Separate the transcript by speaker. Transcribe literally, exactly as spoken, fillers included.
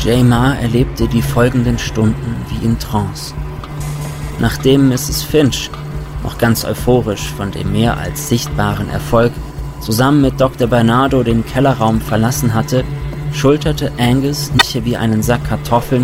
Speaker 1: J. Ma erlebte die folgenden Stunden wie in Trance. Nachdem Misses Finch, noch ganz euphorisch von dem mehr als sichtbaren Erfolg, zusammen mit Doktor Bernardo den Kellerraum verlassen hatte, schulterte Angus nicht wie einen Sack Kartoffeln